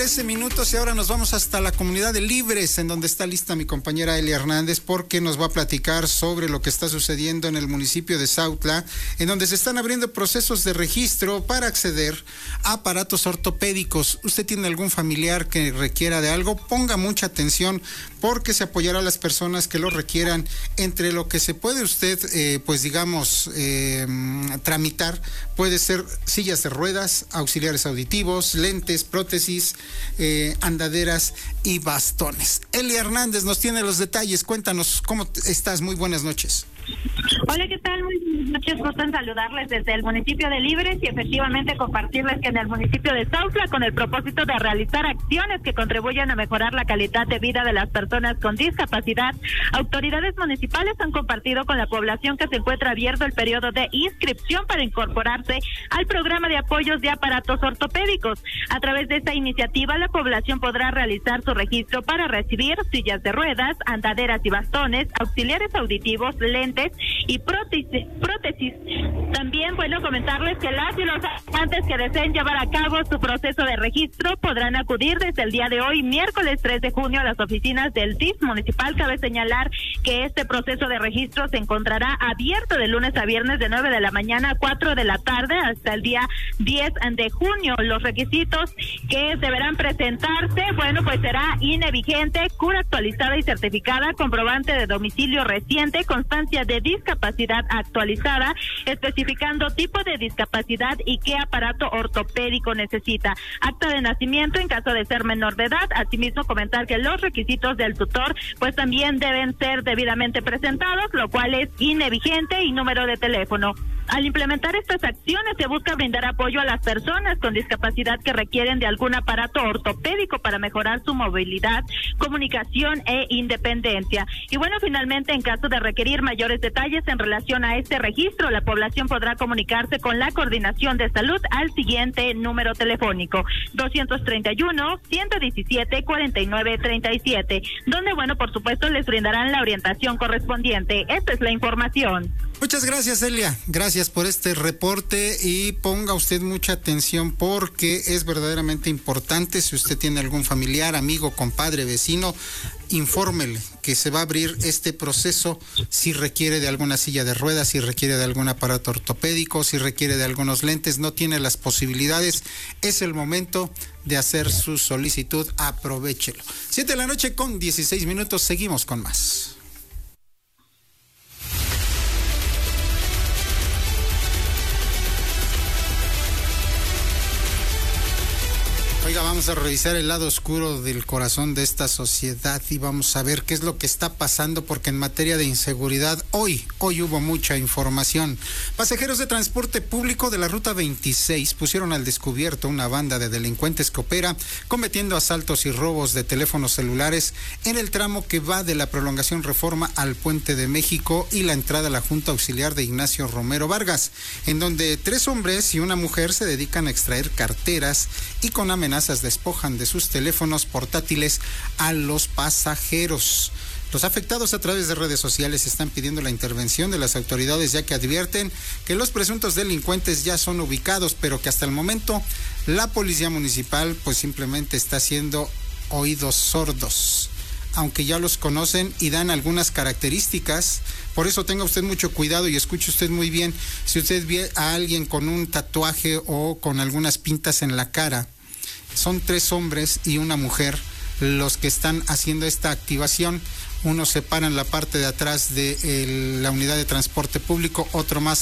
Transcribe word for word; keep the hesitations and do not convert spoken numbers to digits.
trece minutos y ahora nos vamos hasta la comunidad de Libres, en donde está lista mi compañera Elia Hernández, porque nos va a platicar sobre lo que está sucediendo en el municipio de Sautla, en donde se están abriendo procesos de registro para acceder a aparatos ortopédicos. Usted tiene algún familiar que requiera de algo, ponga mucha atención, porque se apoyará a las personas que lo requieran. Entre lo que se puede usted, eh, pues digamos, eh, tramitar, puede ser sillas de ruedas, auxiliares auditivos, lentes, prótesis, eh, andaderas y bastones. Elia Hernández nos tiene los detalles. Cuéntanos, ¿cómo estás? Muy buenas noches. Hola, ¿qué tal? Muy buenas noches, gusto en saludarles desde el municipio de Libres y efectivamente compartirles que en el municipio de Sautla, con el propósito de realizar acciones que contribuyan a mejorar la calidad de vida de las personas con discapacidad, autoridades municipales han compartido con la población que se encuentra abierto el periodo de inscripción para incorporarse al programa de apoyos de aparatos ortopédicos. A través de esta iniciativa, la población podrá realizar su registro para recibir sillas de ruedas, andaderas y bastones, auxiliares auditivos, lentes y prótesis, prótesis. También, bueno, comentarles que las y los habitantes que deseen llevar a cabo su proceso de registro podrán acudir desde el día de hoy, miércoles tres de junio, a las oficinas del D I F municipal. Cabe señalar que este proceso de registro se encontrará abierto de lunes a viernes de nueve de la mañana a cuatro de la tarde hasta el día diez de junio. Los requisitos que deberán presentarse, bueno, pues será I N E vigente, cura actualizada y certificada, comprobante de domicilio reciente, constancia de discapacidad actualizada, especificando tipo de discapacidad y qué aparato ortopédico necesita, acta de nacimiento en caso de ser menor de edad. Asimismo, comentar que los requisitos del tutor pues también deben ser debidamente presentados, lo cual es I N E vigente y número de teléfono. Al implementar estas acciones se busca brindar apoyo a las personas con discapacidad que requieren de algún aparato ortopédico para mejorar su movilidad, comunicación e independencia. Y bueno, finalmente, en caso de requerir mayores detalles en relación a este registro, la población podrá comunicarse con la Coordinación de Salud al siguiente número telefónico: doscientos treinta y uno, ciento diecisiete, cuarenta y nueve treinta y siete, donde, bueno, por supuesto, les brindarán la orientación correspondiente. Esta es la información. Muchas gracias, Elia. Gracias por este reporte y ponga usted mucha atención, porque es verdaderamente importante. Si usted tiene algún familiar, amigo, compadre, vecino, infórmele que se va a abrir este proceso. Si requiere de alguna silla de ruedas, si requiere de algún aparato ortopédico, si requiere de algunos lentes, no tiene las posibilidades, es el momento de hacer su solicitud. Aprovéchelo. Siete de la noche con dieciséis minutos, seguimos con más. Oiga, vamos a revisar el lado oscuro del corazón de esta sociedad y vamos a ver qué es lo que está pasando, porque en materia de inseguridad hoy, hoy hubo mucha información. Pasajeros de transporte público de la ruta veintiséis pusieron al descubierto una banda de delincuentes que opera cometiendo asaltos y robos de teléfonos celulares en el tramo que va de la prolongación Reforma al Puente de México y la entrada a la Junta Auxiliar de Ignacio Romero Vargas, en donde tres hombres y una mujer se dedican a extraer carteras y con amenazas despojan de sus teléfonos portátiles a los pasajeros. Los afectados a través de redes sociales están pidiendo la intervención de las autoridades, ya que advierten que los presuntos delincuentes ya son ubicados, pero que hasta el momento la policía municipal pues simplemente está haciendo oídos sordos, aunque ya los conocen y dan algunas características. Por eso tenga usted mucho cuidado y escuche usted muy bien. Si usted ve a alguien con un tatuaje o con algunas pintas en la cara, son tres hombres y una mujer los que están haciendo esta activación. Uno se para en la parte de atrás de el, la unidad de transporte público, otro más